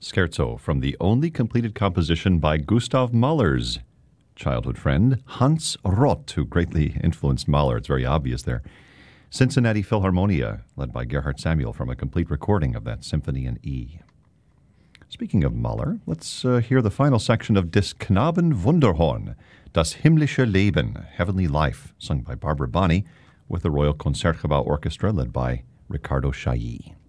Scherzo from the only completed composition by Gustav Mahler's childhood friend, Hans Roth, who greatly influenced Mahler. It's very obvious there. Cincinnati Philharmonia, led by Gerhard Samuel, from a complete recording of that symphony in E. Speaking of Mahler, let's hear the final section of Des Knaben Wunderhorn, Das himmlische Leben, Heavenly Life, sung by Barbara Bonney, with the Royal Concertgebouw Orchestra led by Ricardo Chailly.